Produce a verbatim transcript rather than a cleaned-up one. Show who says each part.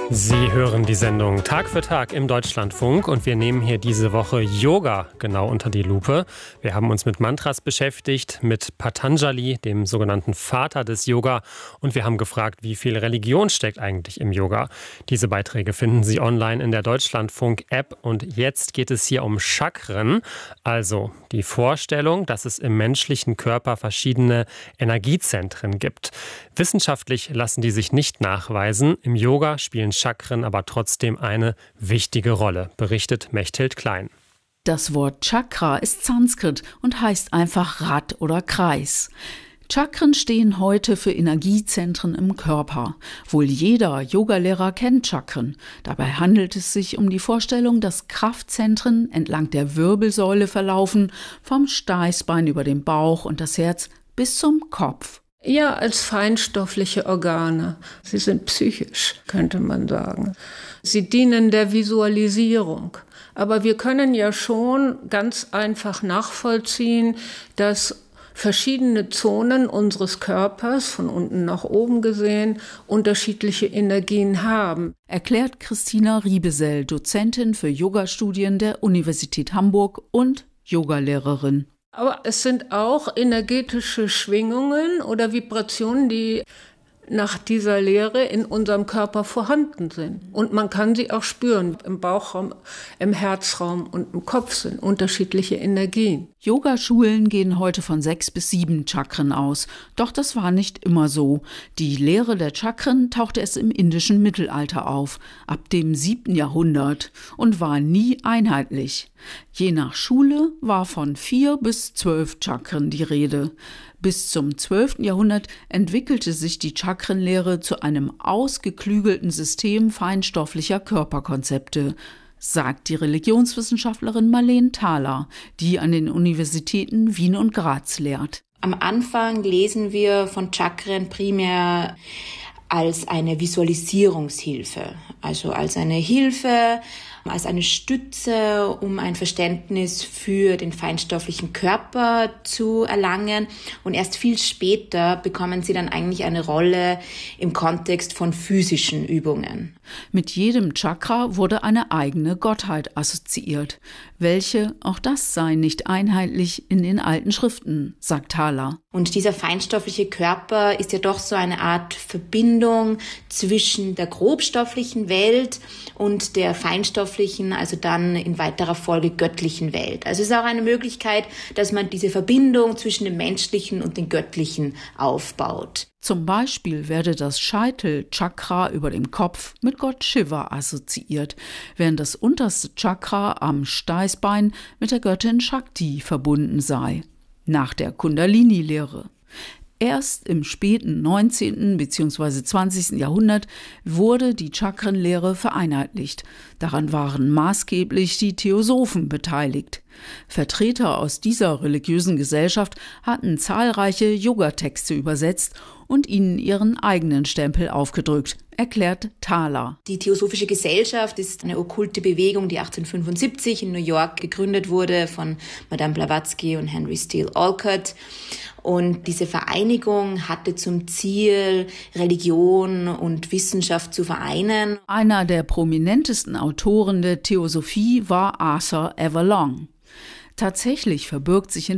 Speaker 1: Sie hören die Sendung Tag für Tag im Deutschlandfunk und wir nehmen hier diese Woche Yoga genau unter die Lupe. Wir haben uns mit Mantras beschäftigt, mit Patanjali, dem sogenannten Vater des Yoga, und wir haben gefragt, wie viel Religion steckt eigentlich im Yoga. Diese Beiträge finden Sie online in der Deutschlandfunk-App und jetzt geht es hier um Chakren, also die Vorstellung, dass es im menschlichen Körper verschiedene Energiezentren gibt. Wissenschaftlich lassen die sich nicht nachweisen. Im Yoga spielen Chakren aber trotzdem eine wichtige Rolle, berichtet Mechthild Klein.
Speaker 2: Das Wort Chakra ist Sanskrit und heißt einfach Rad oder Kreis. Chakren stehen heute für Energiezentren im Körper. Wohl jeder Yogalehrer kennt Chakren. Dabei handelt es sich um die Vorstellung, dass Kraftzentren entlang der Wirbelsäule verlaufen, vom Steißbein über den Bauch und das Herz bis zum Kopf.
Speaker 3: Eher als feinstoffliche Organe. Sie sind psychisch, könnte man sagen. Sie dienen der Visualisierung. Aber wir können ja schon ganz einfach nachvollziehen, dass verschiedene Zonen unseres Körpers, von unten nach oben gesehen, unterschiedliche Energien haben.
Speaker 2: Erklärt Christina Riebesell, Dozentin für Yogastudien der Universität Hamburg und Yogalehrerin.
Speaker 3: Aber es sind auch energetische Schwingungen oder Vibrationen, die nach dieser Lehre in unserem Körper vorhanden sind. Und man kann sie auch spüren. Im Bauchraum, im Herzraum und im Kopf sind unterschiedliche Energien.
Speaker 2: Yogaschulen gehen heute von sechs bis sieben Chakren aus. Doch das war nicht immer so. Die Lehre der Chakren tauchte erst im indischen Mittelalter auf, ab dem siebten Jahrhundert, und war nie einheitlich. Je nach Schule war von vier bis zwölf Chakren die Rede. Bis zum zwölften Jahrhundert entwickelte sich die Chakrenlehre zu einem ausgeklügelten System feinstofflicher Körperkonzepte, sagt die Religionswissenschaftlerin Marleen Thaler, die an den Universitäten Wien und Graz lehrt.
Speaker 4: Am Anfang lesen wir von Chakren primär als eine Visualisierungshilfe, also als eine Hilfe, als eine Stütze, um ein Verständnis für den feinstofflichen Körper zu erlangen. Und erst viel später bekommen sie dann eigentlich eine Rolle im Kontext von physischen Übungen.
Speaker 2: Mit jedem Chakra wurde eine eigene Gottheit assoziiert. Welche, auch das sei nicht einheitlich in den alten Schriften, sagt Thaler.
Speaker 4: Und dieser feinstoffliche Körper ist ja doch so eine Art Verbindung zwischen der grobstofflichen Welt und der feinstofflichen, also dann in weiterer Folge göttlichen Welt. Also es ist auch eine Möglichkeit, dass man diese Verbindung zwischen dem Menschlichen und dem Göttlichen aufbaut.
Speaker 2: Zum Beispiel werde das Scheitel-Chakra über dem Kopf mit Gott Shiva assoziiert, während das unterste Chakra am Steißbein mit der Göttin Shakti verbunden sei. Nach der Kundalini-Lehre. Erst im späten neunzehnten bzw. zwanzigsten Jahrhundert wurde die Chakrenlehre vereinheitlicht. Daran waren maßgeblich die Theosophen beteiligt. Vertreter aus dieser religiösen Gesellschaft hatten zahlreiche Yogatexte übersetzt und ihnen ihren eigenen Stempel aufgedrückt, erklärt Thaler.
Speaker 4: Die Theosophische Gesellschaft ist eine okkulte Bewegung, die achtzehnhundertfünfundsiebzig in New York gegründet wurde von Madame Blavatsky und Henry Steele Olcott. Und diese Vereinigung hatte zum Ziel, Religion und Wissenschaft zu vereinen.
Speaker 2: Einer der prominentesten Autoren der Theosophie war Arthur Avalon. Tatsächlich verbirgt sich in